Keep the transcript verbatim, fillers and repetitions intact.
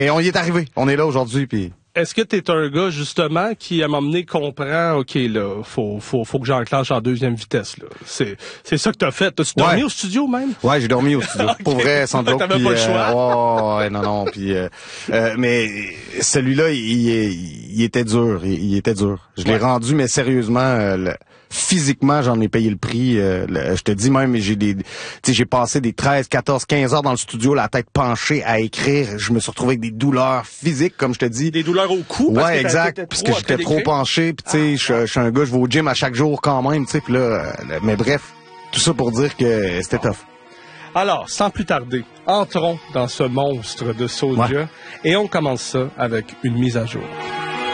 Et on y est arrivé. On est là aujourd'hui, puis... Est-ce que t'es un gars, justement, qui, à m'emmener, comprend, OK, là, faut, faut, faut que j'enclenche en deuxième vitesse, là. C'est, c'est ça que t'as fait. T'as-tu dormi Ouais. au studio, même? Ouais, j'ai dormi au studio. Okay. Pour vrai, sans doute. T'avais pas le choix. Euh, oh, ouais, non, non, puis... Euh, euh, mais celui-là, il, il, il était dur. Il, il était dur. Je l'ai ouais. rendu, mais sérieusement... Euh, le, physiquement, j'en ai payé le prix. Euh, le, je te dis même, j'ai des, tu sais, j'ai passé des treize, quatorze, quinze heures dans le studio, la tête penchée à écrire. Je me suis retrouvé avec des douleurs physiques, comme je te dis. Des douleurs au cou? Parce ouais, que exact. Parce que j'étais trop penché. Puis tu sais, je, je suis un gars, je vais au gym à chaque jour quand même. Tu sais, puis là, euh, mais bref, tout ça pour dire que c'était tough. Alors, sans plus tarder, entrons dans ce monstre de Soulja, ouais. Et on commence ça avec une mise à jour.